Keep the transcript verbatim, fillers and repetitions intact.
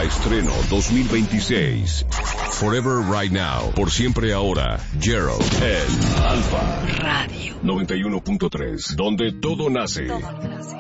Alfa Estreno dos mil veintiséis. Forever Right Now. Por siempre ahora. Gerald en Alfa Radio noventa y uno punto tres. Donde todo nace. Todo nace.